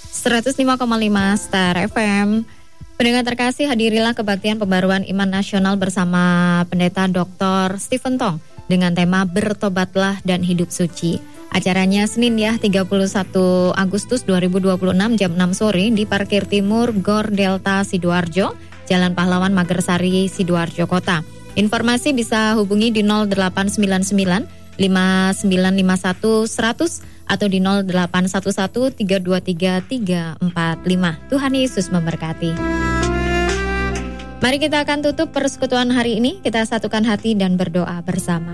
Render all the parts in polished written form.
105,5 Star FM. Pendengar terkasih, hadirilah kebaktian pembaruan iman nasional bersama Pendeta Dr. Stephen Tong dengan tema Bertobatlah dan Hidup Suci. Acaranya Senin 31 Agustus 2026 jam 6 sore di Parkir Timur Gor Delta Sidoarjo, Jalan Pahlawan Magersari, Sidoarjo Kota. Informasi bisa hubungi di 0899 5951 100 atau di 0811 323 345. Tuhan Yesus memberkati. Mari kita akan tutup persekutuan hari ini. Kita satukan hati dan berdoa bersama.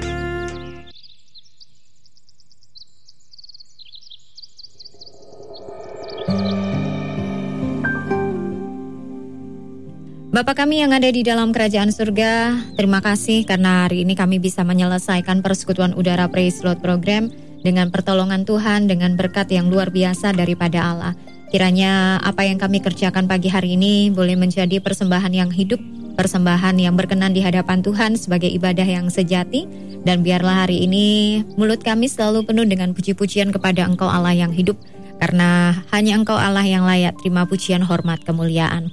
Bapa kami yang ada di dalam kerajaan surga, terima kasih karena hari ini kami bisa menyelesaikan persekutuan udara Praise Lord program dengan pertolongan Tuhan, dengan berkat yang luar biasa daripada Allah. Kiranya apa yang kami kerjakan pagi hari ini boleh menjadi persembahan yang hidup, persembahan yang berkenan di hadapan Tuhan sebagai ibadah yang sejati. Dan biarlah hari ini mulut kami selalu penuh dengan puji-pujian kepada Engkau Allah yang hidup, karena hanya Engkau Allah yang layak terima pujian, hormat, kemuliaan.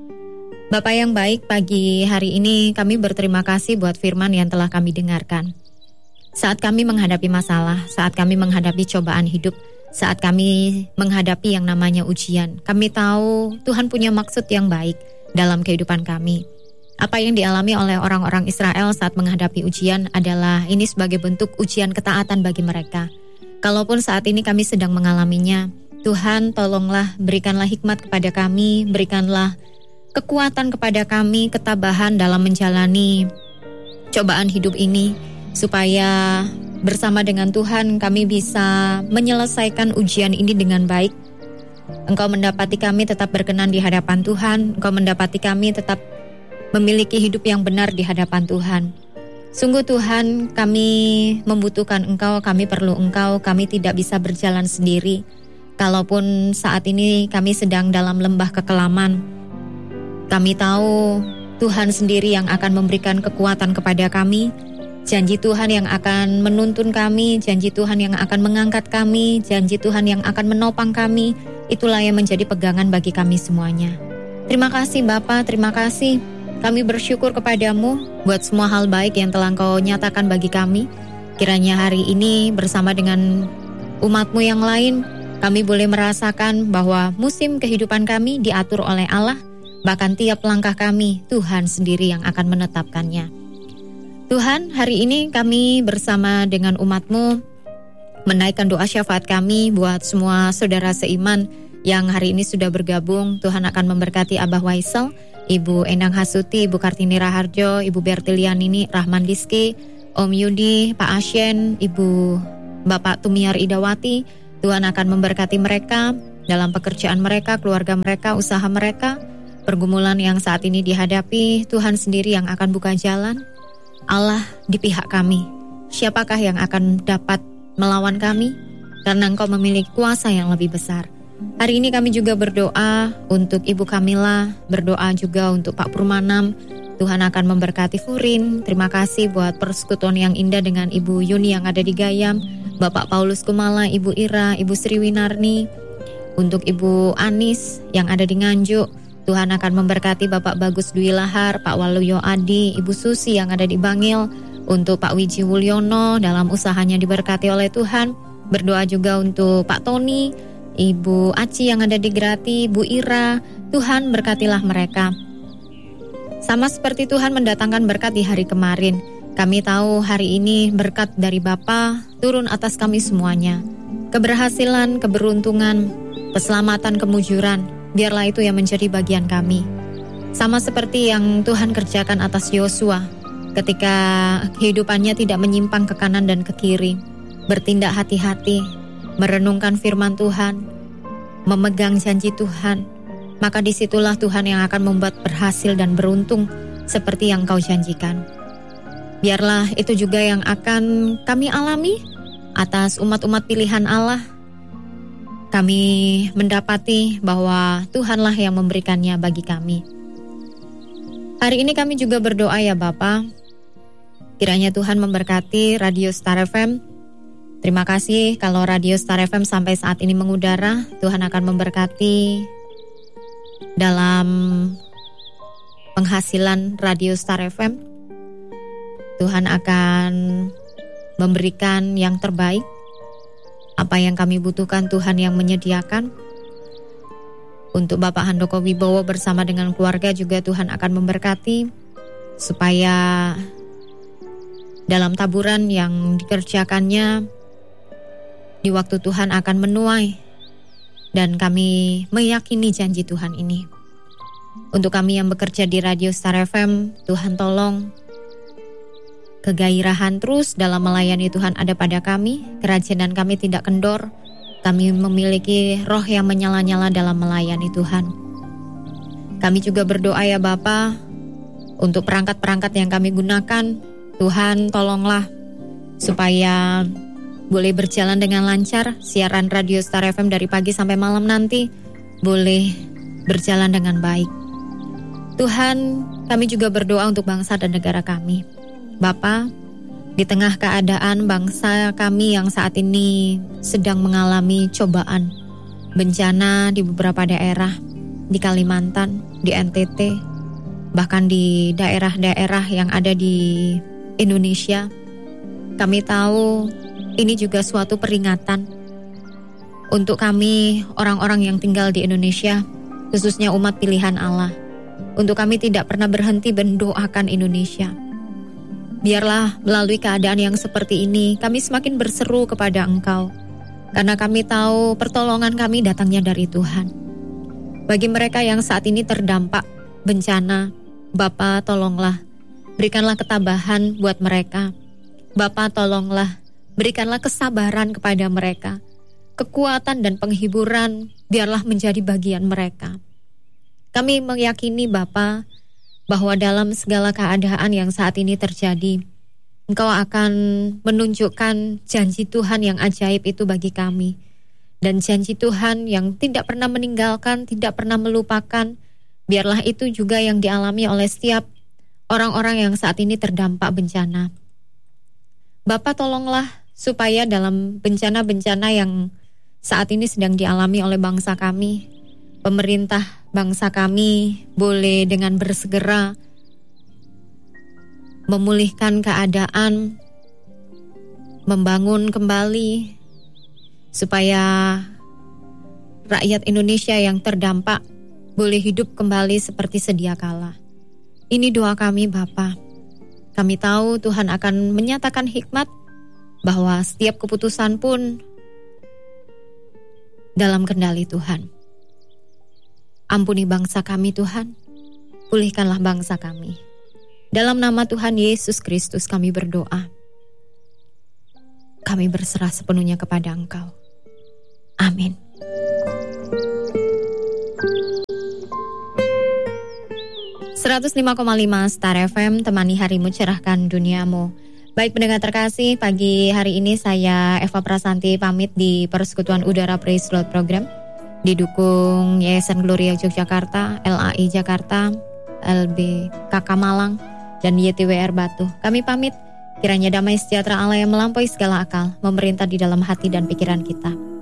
Bapa yang baik, pagi hari ini kami berterima kasih buat firman yang telah kami dengarkan. Saat kami menghadapi masalah, saat kami menghadapi cobaan hidup, saat kami menghadapi yang namanya ujian, kami tahu Tuhan punya maksud yang baik dalam kehidupan kami. Apa yang dialami oleh orang-orang Israel saat menghadapi ujian adalah ini sebagai bentuk ujian ketaatan bagi mereka. Kalaupun saat ini kami sedang mengalaminya, Tuhan tolonglah, berikanlah hikmat kepada kami, berikanlah kekuatan kepada kami, ketabahan dalam menjalani cobaan hidup ini, supaya bersama dengan Tuhan kami bisa menyelesaikan ujian ini dengan baik. Engkau mendapati kami tetap berkenan di hadapan Tuhan, Engkau mendapati kami tetap memiliki hidup yang benar di hadapan Tuhan. Sungguh Tuhan, kami membutuhkan Engkau, kami perlu Engkau, kami tidak bisa berjalan sendiri. Kalaupun saat ini kami sedang dalam lembah kekelaman, kami tahu Tuhan sendiri yang akan memberikan kekuatan kepada kami. Janji Tuhan yang akan menuntun kami, janji Tuhan yang akan mengangkat kami, janji Tuhan yang akan menopang kami. Itulah yang menjadi pegangan bagi kami semuanya. Terima kasih Bapa, terima kasih. Kami bersyukur kepadamu buat semua hal baik yang telah Engkau nyatakan bagi kami. Kiranya hari ini bersama dengan umat-Mu yang lain, kami boleh merasakan bahwa musim kehidupan kami diatur oleh Allah. Bahkan tiap langkah kami, Tuhan sendiri yang akan menetapkannya. Tuhan, hari ini kami bersama dengan umat-Mu menaikkan doa syafaat kami buat semua saudara seiman yang hari ini sudah bergabung. Tuhan akan memberkati Abah Waisel, Ibu Endang Hasuti, Ibu Kartini Raharjo, Ibu Bertilianini, Rahman Rizky, Om Yudi, Pak Asyen, Ibu Bapak Tumiar Idawati. Tuhan akan memberkati mereka dalam pekerjaan mereka, keluarga mereka, usaha mereka. Pergumulan yang saat ini dihadapi, Tuhan sendiri yang akan buka jalan. Allah di pihak kami. Siapakah yang akan dapat melawan kami? Karena Engkau memiliki kuasa yang lebih besar. Hari ini kami juga berdoa untuk Ibu Kamila, berdoa juga untuk Pak Purmanam. Tuhan akan memberkati Furin. Terima kasih buat persekutuan yang indah dengan Ibu Yuni yang ada di Gayam, Bapak Paulus Kumala, Ibu Ira, Ibu Sri Winarni. Untuk Ibu Anis yang ada di Nganjuk, Tuhan akan memberkati Bapak Bagus Dwi Lahar, Pak Waluyo Adi, Ibu Susi yang ada di Bangil. Untuk Pak Wiji Wulyono dalam usahanya diberkati oleh Tuhan. Berdoa juga untuk Pak Tony, Ibu Aci yang ada di Grati, Bu Ira. Tuhan berkatilah mereka. Sama seperti Tuhan mendatangkan berkat di hari kemarin, kami tahu hari ini berkat dari Bapa turun atas kami semuanya. Keberhasilan, keberuntungan, keselamatan, kemujuran, biarlah itu yang menjadi bagian kami. Sama seperti yang Tuhan kerjakan atas Yosua ketika kehidupannya tidak menyimpang ke kanan dan ke kiri. Bertindak hati-hati, merenungkan firman Tuhan, memegang janji Tuhan. Maka disitulah Tuhan yang akan membuat berhasil dan beruntung seperti yang Kau janjikan. Biarlah itu juga yang akan kami alami atas umat-umat pilihan Allah. Kami mendapati bahwa Tuhanlah yang memberikannya bagi kami. Hari ini kami juga berdoa ya Bapa, kiranya Tuhan memberkati Radio Star FM. Terima kasih kalau Radio Star FM sampai saat ini mengudara. Tuhan akan memberkati dalam penghasilan Radio Star FM. Tuhan akan memberikan yang terbaik. Apa yang kami butuhkan Tuhan yang menyediakan. Untuk Bapak Handoko Wibowo bersama dengan keluarga juga Tuhan akan memberkati. Supaya dalam taburan yang dikerjakannya di waktu Tuhan akan menuai. Dan kami meyakini janji Tuhan ini. Untuk kami yang bekerja di Radio Star FM, Tuhan tolong kegairahan terus dalam melayani Tuhan ada pada kami. Kerajinan kami tidak kendor. Kami memiliki roh yang menyala-nyala dalam melayani Tuhan. Kami juga berdoa ya Bapa, untuk perangkat-perangkat yang kami gunakan, Tuhan tolonglah supaya boleh berjalan dengan lancar. Siaran Radio Star FM dari pagi sampai malam nanti boleh berjalan dengan baik. Tuhan, kami juga berdoa untuk bangsa dan negara kami. Bapa, di tengah keadaan bangsa kami yang saat ini sedang mengalami cobaan, bencana di beberapa daerah, di Kalimantan, di NTT, bahkan di daerah-daerah yang ada di Indonesia. Kami tahu ini juga suatu peringatan untuk kami orang-orang yang tinggal di Indonesia, khususnya umat pilihan Allah. Untuk kami tidak pernah berhenti mendoakan Indonesia. Biarlah melalui keadaan yang seperti ini, kami semakin berseru kepada Engkau. Karena kami tahu pertolongan kami datangnya dari Tuhan. Bagi mereka yang saat ini terdampak bencana, Bapa tolonglah, berikanlah ketabahan buat mereka. Bapa tolonglah, berikanlah kesabaran kepada mereka. Kekuatan dan penghiburan biarlah menjadi bagian mereka. Kami meyakini Bapa bahwa dalam segala keadaan yang saat ini terjadi, Engkau akan menunjukkan janji Tuhan yang ajaib itu bagi kami. Dan janji Tuhan yang tidak pernah meninggalkan, tidak pernah melupakan, biarlah itu juga yang dialami oleh setiap orang-orang yang saat ini terdampak bencana. Bapa tolonglah supaya dalam bencana-bencana yang saat ini sedang dialami oleh bangsa kami, pemerintah bangsa kami boleh dengan bersegera memulihkan keadaan, membangun kembali, supaya rakyat Indonesia yang terdampak boleh hidup kembali seperti sedia kala. Ini doa kami Bapa. Kami tahu Tuhan akan menyatakan hikmat bahwa setiap keputusan pun dalam kendali Tuhan. Ampuni bangsa kami Tuhan, pulihkanlah bangsa kami. Dalam nama Tuhan Yesus Kristus kami berdoa. Kami berserah sepenuhnya kepada Engkau. Amin. .5,5 Star FM, temani harimu, cerahkan duniamu. Baik pendengar terkasih, pagi hari ini saya Eva Prasanti pamit di Persekutuan Udara Praise Lord Program. Didukung Yayasan Gloria Yogyakarta, LAI Jakarta, LBKK Malang, dan YTWR Batu. Kami pamit, kiranya damai sejahtera Allah yang melampaui segala akal memerintah di dalam hati dan pikiran kita.